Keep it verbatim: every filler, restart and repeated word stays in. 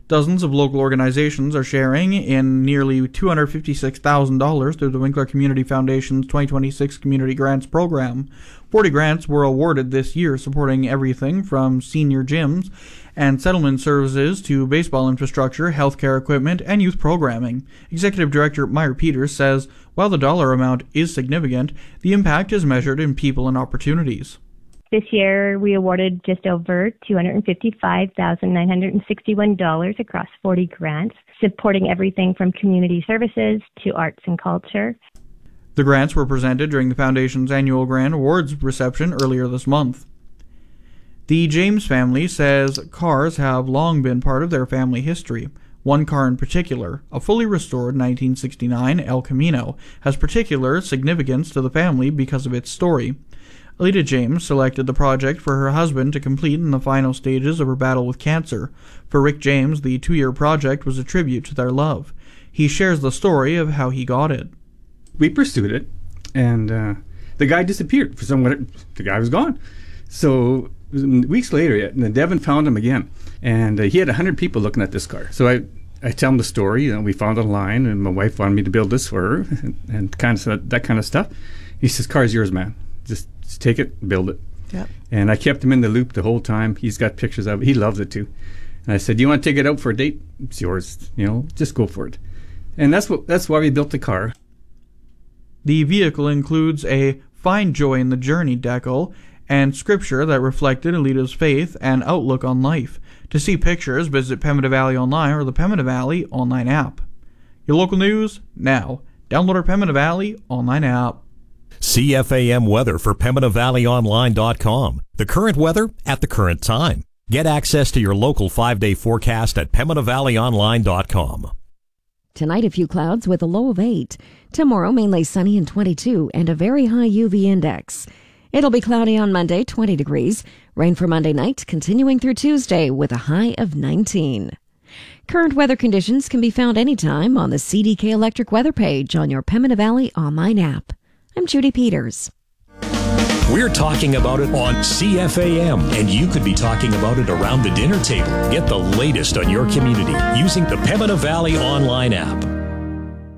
Dozens of local organizations are sharing in nearly two hundred fifty-six thousand dollars through the Winkler Community Foundation's twenty twenty-six Community Grants Program. forty grants were awarded this year, supporting everything from senior gyms and settlement services to baseball infrastructure, healthcare equipment, and youth programming. Executive Director Meyer Peters says, while the dollar amount is significant, the impact is measured in people and opportunities. This year, we awarded just over two hundred fifty-five thousand nine hundred sixty-one dollars across forty grants, supporting everything from community services to arts and culture. The grants were presented during the Foundation's annual Grant Awards reception earlier this month. The James family says cars have long been part of their family history. One car in particular, a fully restored nineteen sixty-nine El Camino, has particular significance to the family because of its story. Alita James selected the project for her husband to complete in the final stages of her battle with cancer. For Rick James, the two-year project was a tribute to their love. He shares the story of how he got it. We pursued it, and uh, the guy disappeared. For some reason, the guy was gone. So weeks later, Devin found him again, and uh, he had one hundred people looking at this car. So I, I tell him the story. You know, we found it online, and my wife wanted me to build this for her, and, and kind of that kind of stuff. He says, "Car's yours, man. Just, just take it, build it." Yep. And I kept him in the loop the whole time. He's got pictures of it. He loves it too. And I said, "Do you want to take it out for a date? It's yours. You know, just go for it." And that's what that's why we built the car. The vehicle includes a "Find Joy in the Journey" decal and scripture that reflected Alita's faith and outlook on life. To see pictures, visit Pembina Valley Online or the Pembina Valley Online app. Your local news now. Download our Pembina Valley Online app. C F A M weather for Pembina Valley Online dot com. The current weather at the current time. Get access to your local five-day forecast at Pembina Valley Online dot com. Tonight, a few clouds with a low of eight. Tomorrow, mainly sunny and twenty-two, and a very high U V index. It'll be cloudy on Monday, twenty degrees. Rain for Monday night, continuing through Tuesday with a high of nineteen. Current weather conditions can be found anytime on the C D K Electric weather page on your Pembina Valley Online app. I'm Judy Peters. We're talking about it on C F A M, and you could be talking about it around the dinner table. Get the latest on your community using the Pembina Valley Online app.